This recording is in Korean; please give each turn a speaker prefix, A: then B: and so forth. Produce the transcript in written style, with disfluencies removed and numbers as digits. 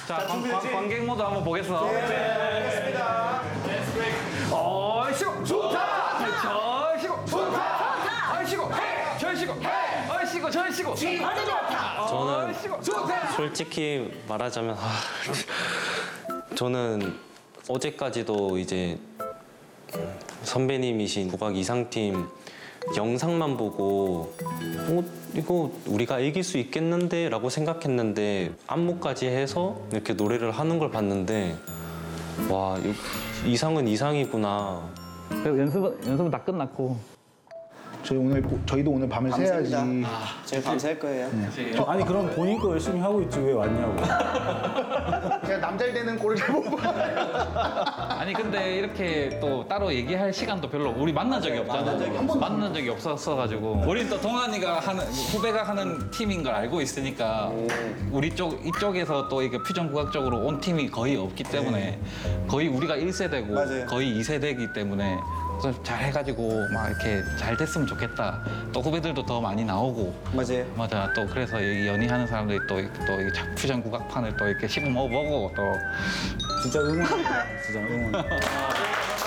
A: 자, 관객 모드 한번 보겠어.
B: 알겠습니다.
A: 얼씨구 좋다. 절씨구 좋다. 얼씨구 절씨구 얼씨구 절씨구
C: 저는
A: 얼씨구 좋다.
C: 솔직히 말하자면 저는 어제까지도 이제 선배님이신 국악 이상팀 영상만 보고 이거 우리가 이길 수 있겠는데 라고 생각했는데 안무까지 해서 이렇게 노래를 하는 걸 봤는데 와 이상은 이상이구나.
A: 그래서 연습은 다 끝났고
B: 저희도 오늘 밤을 새야지.
D: 저희 밤샐 거예요.
E: 아니 그럼 본인 거 열심히 하고 있지 왜 왔냐고.
B: 제가 남잘 되는 꼴을 잘못 봐.
A: 아니 근데 이렇게 또 따로 얘기할 시간도 별로 우리 만난 적이 없잖아. 만난 적이 없었어가지고 우리 또 동환이가 하는 후배가 하는 팀인 걸 알고 있으니까 우리 이쪽에서 또 이게 퓨전 국악적으로 온 팀이 거의 없기 때문에 거의 우리가 1세대고
D: 맞아요.
A: 거의 2세대이기 때문에 그래서 잘 해가지고 막 이렇게 잘 됐으면 좋겠다. 또 후배들도 더 많이 나오고
D: 맞아요.
A: 맞아. 또 그래서 이 연희하는 사람들이 또 퓨전 국악판을 또 이렇게 씹어 먹어보고 또
E: 진짜 응원. 진짜 응원.